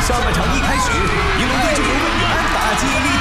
上半场一开始，银龙队就由魏源打击力